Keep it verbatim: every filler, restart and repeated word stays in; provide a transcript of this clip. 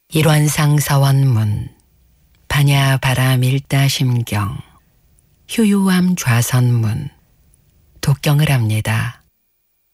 일원상 서원문 반야 바람 일다 심경 효요함 좌선문 독경을 합니다.